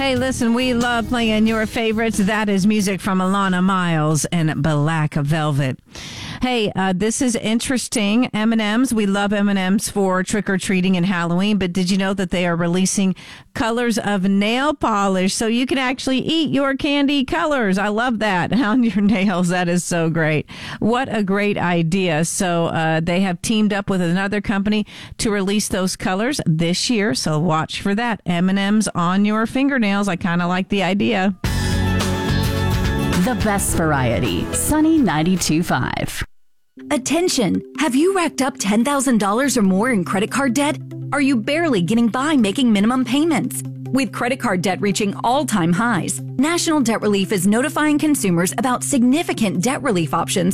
Hey, listen, we love playing your favorites. That is music from Alana Miles and Black Velvet. Hey, this is interesting. M&M's. We love M&M's for trick-or-treating and Halloween, but did you know that they are releasing colors of nail polish so you can actually eat your candy colors? I love that. On your nails. That is so great. What a great idea. So they have teamed up with another company to release those colors this year. So watch for that. M&M's on your fingernails. I kind of like the idea. The best variety. Sunny 92.5. Attention! Have you racked up $10,000 or more in credit card debt? Are you barely getting by making minimum payments? With credit card debt reaching all-time highs, National Debt Relief is notifying consumers about significant debt relief options